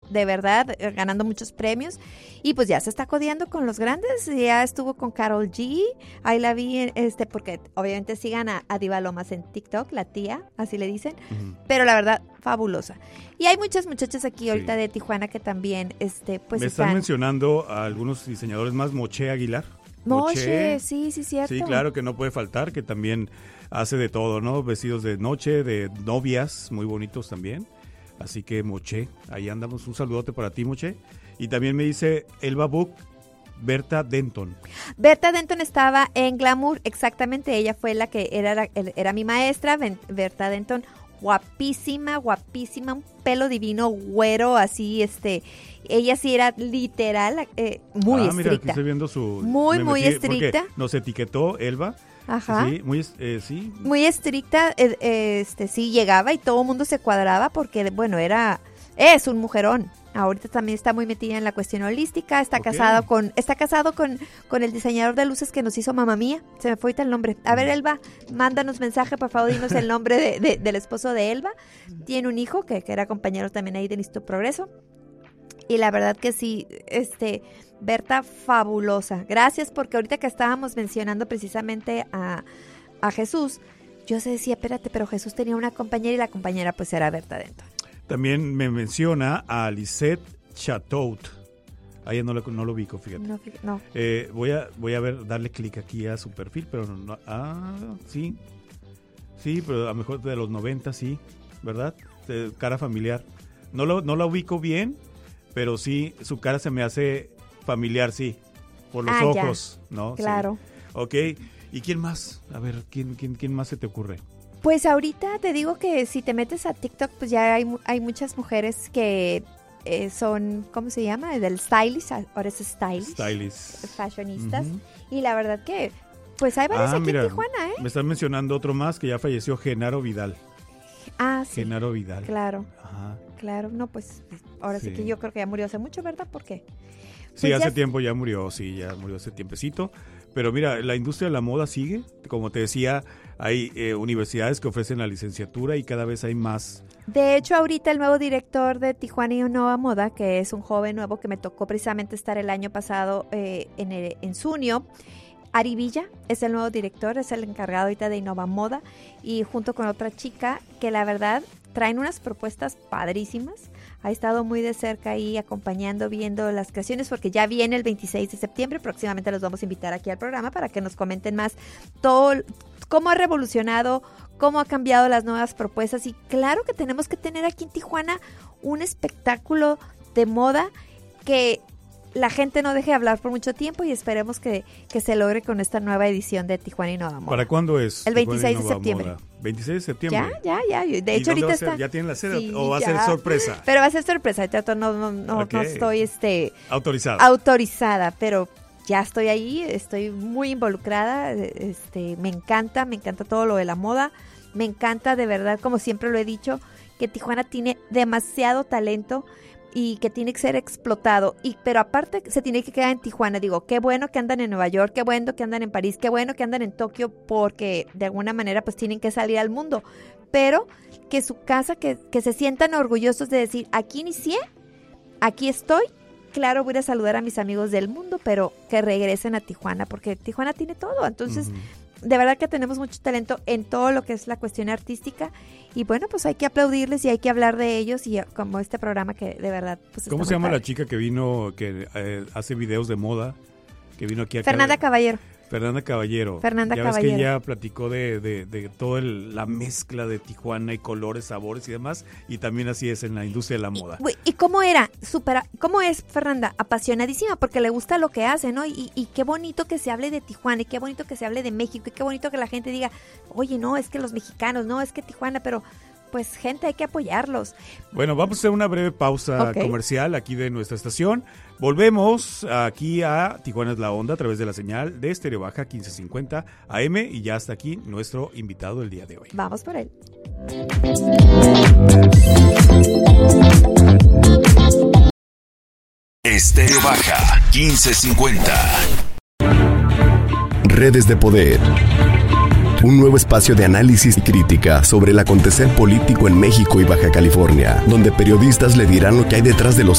de verdad, ganando muchos premios. Y pues ya se está codeando con los grandes. Ya estuvo con Karol G. Ahí la vi, porque obviamente sigan a Diva Lomas en TikTok, la tía, así le dicen. Uh-huh. Pero la verdad, fabulosa. Y hay muchas muchachas aquí ahorita de Tijuana que también, pues me están mencionando a algunos diseñadores más, Moche Aguilar. Moche, sí, cierto. Sí, claro, que no puede faltar, que también hace de todo, ¿no? Vestidos de noche, de novias, muy bonitos también. Así que Moche, ahí andamos. Un saludote para ti, Moche. Y también me dice Elba Book, Berta Denton. Berta Denton estaba en Glamour, exactamente. Ella fue la que era mi maestra, Berta Denton. Guapísima, un pelo divino, güero, así, ella sí era literal, muy estricta. Mira, aquí estoy viendo su... Muy estricta. Nos etiquetó Elba. Ajá. Sí, sí. Muy estricta, sí, llegaba y todo el mundo se cuadraba porque, bueno, es un mujerón. Ahorita también está muy metida en la cuestión holística, está casado con el diseñador de luces que nos hizo Mamma Mía. Se me fue ahorita el nombre. A ver, Elba, mándanos mensaje, por favor, dinos el nombre del esposo de Elba. Tiene un hijo que era compañero también ahí de Listo Progreso. Y la verdad que sí, Berta, fabulosa. Gracias, porque ahorita que estábamos mencionando precisamente a Jesús, yo se decía, espérate, pero Jesús tenía una compañera y la compañera pues era Berta Denton. También me menciona a Lisette Chateaut. Ahí no lo ubico, fíjate. No. Voy a ver, darle clic aquí a su perfil, pero no. Sí. Sí, pero a lo mejor de los 90, sí, ¿verdad? Cara familiar. No la ubico bien, pero sí, su cara se me hace familiar, sí. Por los ojos, ya. ¿No? Claro. Sí. Ok. ¿Y quién más? A ver, ¿quién más se te ocurre? Pues ahorita te digo que si te metes a TikTok, pues ya hay muchas mujeres que son, ¿cómo se llama? Del stylist, ahora es stylist. Fashionistas. Uh-huh. Y la verdad que, pues hay varias aquí en Tijuana, ¿eh? Me están mencionando otro más que ya falleció, Genaro Vidal. Sí. Genaro Vidal. Claro. Ajá. Claro, no, pues ahora sí que yo creo que ya murió hace mucho, ¿verdad? ¿Por qué? Pues sí, hace tiempo ya murió hace tiempecito. Pero mira, la industria de la moda sigue. Como te decía, hay universidades que ofrecen la licenciatura y cada vez hay más. De hecho, ahorita el nuevo director de Tijuana y Innova Moda, que es un joven nuevo que me tocó precisamente estar el año pasado en Sunio, Ari Villa es el nuevo director, es el encargado ahorita de Innova Moda, y junto con otra chica que la verdad traen unas propuestas padrísimas. Ha estado muy de cerca ahí acompañando, viendo las creaciones, porque ya viene el 26 de septiembre. Próximamente los vamos a invitar aquí al programa para que nos comenten más todo, cómo ha revolucionado, cómo ha cambiado las nuevas propuestas. Y claro que tenemos que tener aquí en Tijuana un espectáculo de moda que la gente no deje de hablar por mucho tiempo, y esperemos que se logre con esta nueva edición de Tijuana Innova Moda. ¿Para cuándo es? El 26 de septiembre. Moda. 26 de septiembre. Ya. De hecho, ahorita está. ¿Ya tienen la sede o va a ser sorpresa? Pero va a ser sorpresa. No estoy autorizada, pero ya estoy ahí, estoy muy involucrada. Me encanta todo lo de la moda. Me encanta, de verdad, como siempre lo he dicho, que Tijuana tiene demasiado talento y que tiene que ser explotado, pero aparte se tiene que quedar en Tijuana. Digo, qué bueno que andan en Nueva York, qué bueno que andan en París, qué bueno que andan en Tokio, porque de alguna manera pues tienen que salir al mundo, pero que su casa, que se sientan orgullosos de decir, aquí inicié, aquí estoy. Claro, voy a saludar a mis amigos del mundo, pero que regresen a Tijuana, porque Tijuana tiene todo. Entonces, de verdad que tenemos mucho talento en todo lo que es la cuestión artística, y bueno, pues hay que aplaudirles y hay que hablar de ellos, y como este programa que de verdad pues ¿cómo se llama la chica que vino, que hace videos de moda, que vino aquí a Fernanda Caballero? Fernanda Caballero. Ves que ella platicó de toda la mezcla de Tijuana y colores, sabores y demás, y también así es en la industria de la moda. ¿Y cómo era? ¿Cómo es Fernanda? Apasionadísima, porque le gusta lo que hace, ¿no? Y qué bonito que se hable de Tijuana, y qué bonito que se hable de México, y qué bonito que la gente diga, oye, no, es que los mexicanos, no, es que Tijuana, pero pues gente, hay que apoyarlos. Bueno, vamos a hacer una breve pausa comercial aquí de nuestra estación. Volvemos aquí a Tijuana es la Onda a través de la señal de Estéreo Baja 1550 AM, y ya está aquí nuestro invitado el día de hoy. Vamos por él. Estéreo Baja 1550. Redes de Poder. Un nuevo espacio de análisis y crítica sobre el acontecer político en México y Baja California, donde periodistas le dirán lo que hay detrás de los